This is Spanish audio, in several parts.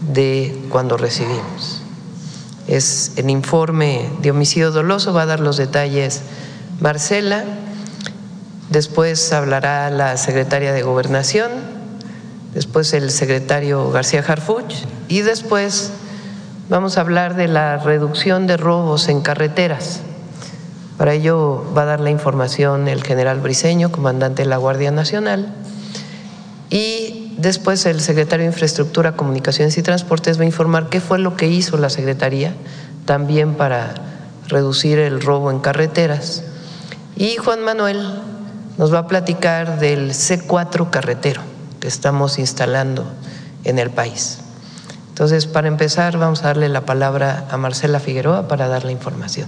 de cuando recibimos. Es el informe de homicidio doloso, va a dar los detalles Marcela, después hablará la secretaria de Gobernación, después el secretario García Harfuch y después vamos a hablar de la reducción de robos en carreteras. Para ello va a dar la información el general Briceño, comandante de la Guardia Nacional, y después el secretario de Infraestructura, Comunicaciones y Transportes va a informar qué fue lo que hizo la Secretaría también para reducir el robo en carreteras. Y Juan Manuel nos va a platicar del C4 carretero que estamos instalando en el país. Entonces, para empezar, vamos a darle la palabra a Marcela Figueroa para dar la información.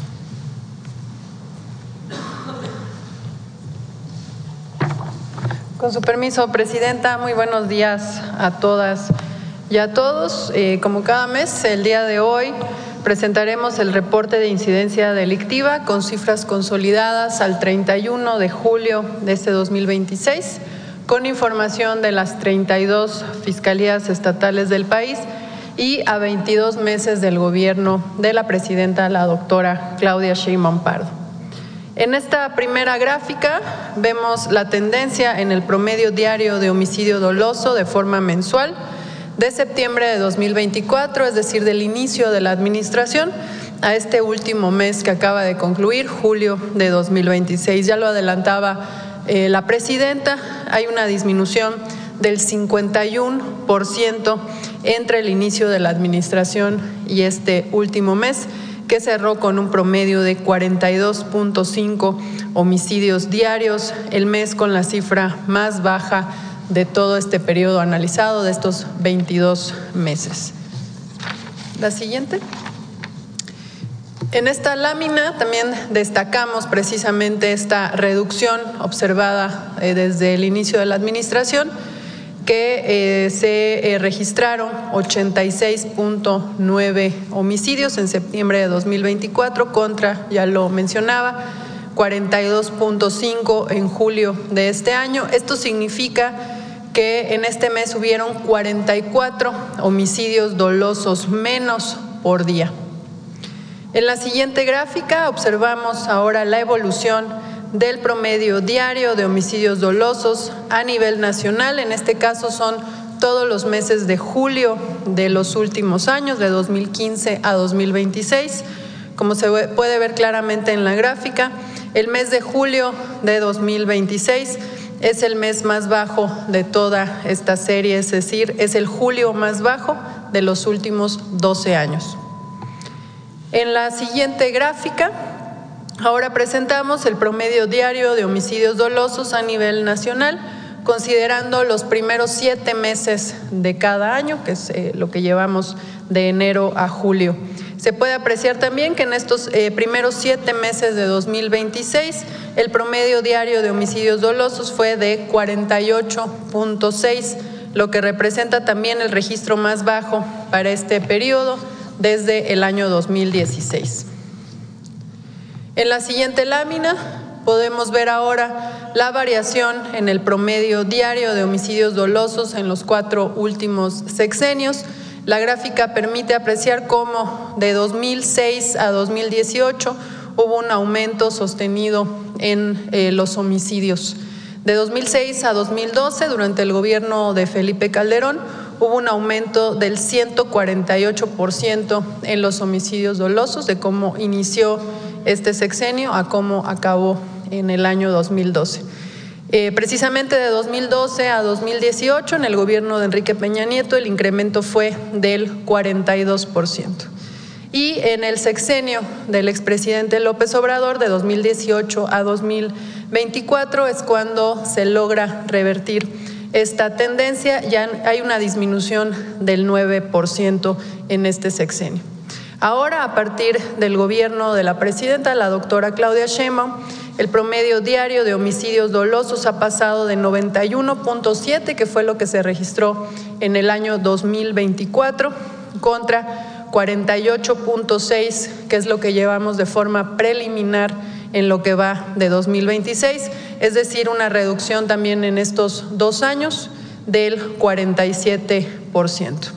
Con su permiso, Presidenta, muy buenos días a todas y a todos. Como cada mes, el día de hoy presentaremos el reporte de incidencia delictiva con cifras consolidadas al 31 de julio de este 2026, con información de las 32 fiscalías estatales del país y a 22 meses del gobierno de la presidenta, la doctora Claudia Sheinbaum Pardo. En esta primera gráfica vemos la tendencia en el promedio diario de homicidio doloso de forma mensual de septiembre de 2024, es decir, del inicio de la administración, a este último mes que acaba de concluir, julio de 2026. Ya lo adelantaba la presidenta, hay una disminución del 51% entre el inicio de la administración y este último mes, que cerró con un promedio de 42.5 homicidios diarios, el mes con la cifra más baja de todo este periodo analizado, de estos 22 meses. La siguiente. En esta lámina también destacamos precisamente esta reducción observada desde el inicio de la administración, que se registraron 86.9 homicidios en septiembre de 2024 contra, ya lo mencionaba, 42.5 en julio de este año. Esto significa que en este mes hubieron 44 homicidios dolosos menos por día. En la siguiente gráfica observamos ahora la evolución del promedio diario de homicidios dolosos a nivel nacional. En este caso son todos los meses de julio de los últimos años, de 2015 a 2026. Como se puede ver claramente en la gráfica, el mes de julio de 2026 es el mes más bajo de toda esta serie, es decir, es el julio más bajo de los últimos 12 años. En la siguiente gráfica, ahora presentamos el promedio diario de homicidios dolosos a nivel nacional, considerando los primeros 7 meses de cada año, que es lo que llevamos de enero a julio. Se puede apreciar también que en estos primeros 7 meses de 2026, el promedio diario de homicidios dolosos fue de 48.6, lo que representa también el registro más bajo para este periodo desde el año 2016. En la siguiente lámina podemos ver ahora la variación en el promedio diario de homicidios dolosos en los 4 últimos sexenios. La gráfica permite apreciar cómo de 2006 a 2018 hubo un aumento sostenido en los homicidios. De 2006 a 2012, durante el gobierno de Felipe Calderón, hubo un aumento del 148% en los homicidios dolosos, de cómo inició este sexenio a cómo acabó en el año 2012. Precisamente de 2012 a 2018, en el gobierno de Enrique Peña Nieto, el incremento fue del 42%. Y en el sexenio del expresidente López Obrador, de 2018 a 2024, es cuando se logra revertir esta tendencia. Ya hay una disminución del 9% en este sexenio. Ahora, a partir del gobierno de la presidenta, la doctora Claudia Sheinbaum, el promedio diario de homicidios dolosos ha pasado de 91.7, que fue lo que se registró en el año 2024, contra 48.6, que es lo que llevamos de forma preliminar en lo que va de 2026, es decir, una reducción también en estos 2 años del 47%.